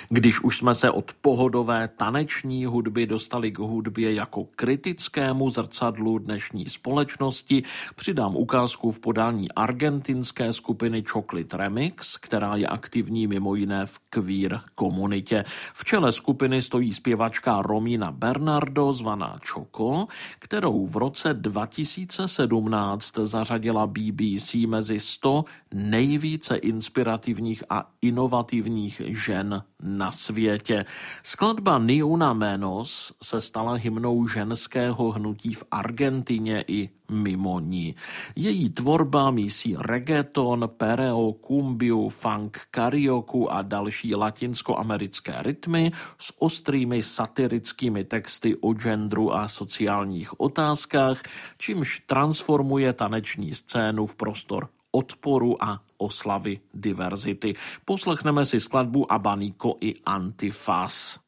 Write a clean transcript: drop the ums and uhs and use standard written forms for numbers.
Když už jsme se od pohodové taneční hudby dostali k hudbě jako kritickému zrcadlu dnešní společnosti, přidám ukázku v podání argentinské skupiny Chocolate Remix, která je aktivní mimo jiné v queer komunitě. V čele skupiny stojí zpěvačka Romina Bernardo, zvaná Choco, kterou v roce 2017 zařadila BBC mezi 100 nejvíce inspirativních a inovativních žen na světě. Skladba Ni una menos se stala hymnou ženského hnutí v Argentině i mimo ní. Její tvorba mísí reggaeton, perreo, cumbiu, funk, karioku a další latinskoamerické rytmy s ostrými satirickými texty o genderu a sociálních otázkách, čímž transformuje taneční scénu v prostor odporu a oslavy diverzity. Poslechneme si skladbu Abanico i Antifaz.